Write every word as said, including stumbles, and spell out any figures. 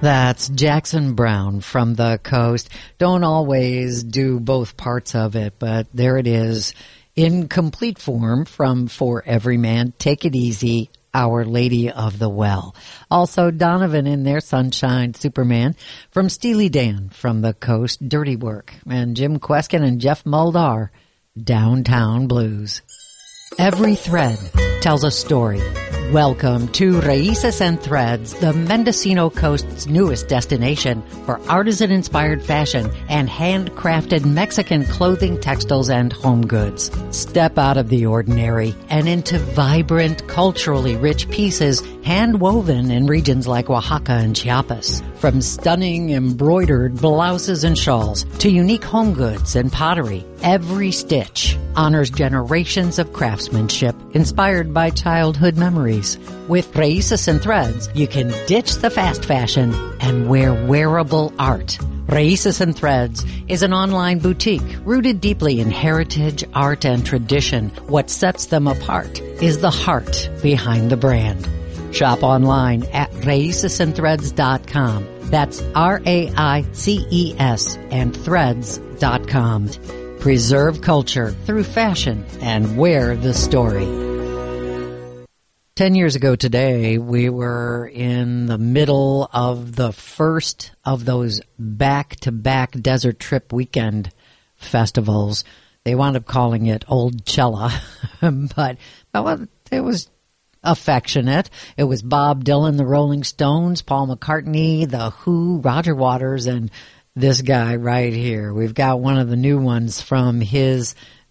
That's Jackson Browne from the coast. Don't always do both parts of it, but there it is in complete form from For Every Man. Take It Easy, Our Lady of the Well. Also Donovan in there, Sunshine Superman. From Steely Dan from the coast, Dirty Work. And Jim Kweskin and Jeff Muldaur, Downtown Blues. Every thread tells a story. Welcome to Raíces and Threads, the Mendocino Coast's newest destination for artisan-inspired fashion and handcrafted Mexican clothing, textiles, and home goods. Step out of the ordinary and into vibrant, culturally rich pieces hand-woven in regions like Oaxaca and Chiapas. From stunning embroidered blouses and shawls to unique home goods and pottery, every stitch honors generations of craftsmanship inspired by childhood memories. With Raíces and Threads, you can ditch the fast fashion and wear wearable art. Raíces and Threads is an online boutique rooted deeply in heritage, art, and tradition. What sets them apart is the heart behind the brand. Shop online at raíces and threads dot com. That's R A I C E S and threads dot com. Preserve culture through fashion and wear the story. Ten years ago today, we were in the middle of the first of those back-to-back Desert Trip weekend festivals. They wound up calling it Old Chella, but well, it was affectionate. It was Bob Dylan, the Rolling Stones, Paul McCartney, The Who, Roger Waters, and this guy right here. We've got one of the new ones from his